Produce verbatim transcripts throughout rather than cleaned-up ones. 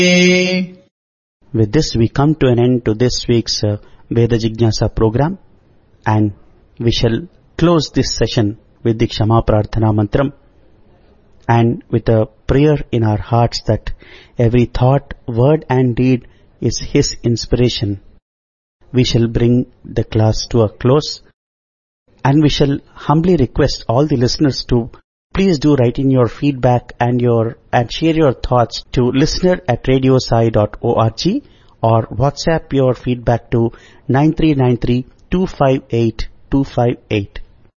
With this, we come to an end to this week's uh, Veda Jignasa program, and we shall close this session with the Kshama Prarthana Mantram, and with a prayer in our hearts that every thought, word and deed is His inspiration. We shall bring the class to a close, and we shall humbly request all the listeners to please do write in your feedback and your and share your thoughts to listener at radiosai dot org, or WhatsApp your feedback to nine three nine three two five eight two five eight.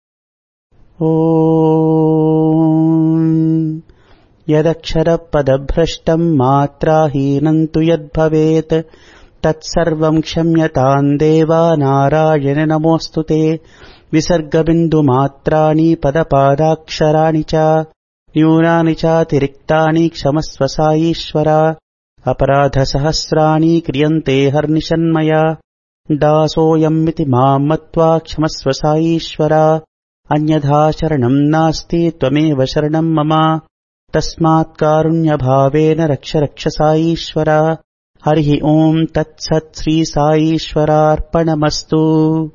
Om Yadakshara Padabhrashtam Matrahinam tu yadbhavet Tatsarvam Kshamyatam Deva Narayana Namostute Visarga Bindu Matrani Padapadaksharaani Cha Nyunani Cha Tiriktani Kshamasva Saishvara Aparadha Sahasrani Kriyante Harnishanmaya Dasoyam Miti Mam Matva Kshamasva Saishvara Anyadha Sharanam Nasti Tvameva Sharanam Mama Tasmat Karunya Bhavena Raksha Raksha Saishvara Harihi Om Tat Sat Sri Saishvara Arpanamastu.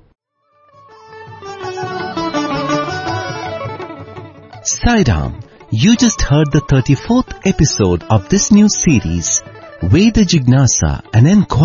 Sai-Ram, you just heard the thirty-fourth episode of this new series, Veda Jignasa, an inquiry